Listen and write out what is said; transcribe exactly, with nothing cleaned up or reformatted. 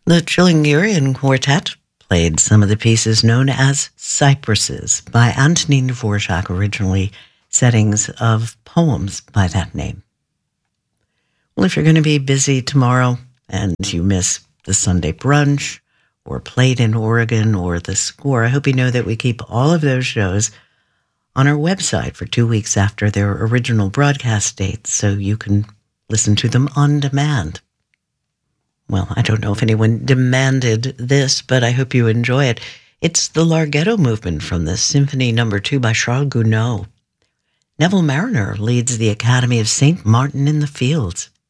The Chilingirian Quartet played some of the pieces known as Cypresses by Antonin Dvorak, originally settings of poems by that name. Well, if you're going to be busy tomorrow and you miss the Sunday brunch or Played in Oregon or The Score, I hope you know that we keep all of those shows on our website for two weeks after their original broadcast dates, so you can listen to them on demand. Well, I don't know if anyone demanded this, but I hope you enjoy it. It's the Larghetto Movement from the Symphony Number Two by Charles Gounod. Neville Mariner leads the Academy of Saint Martin in the Fields.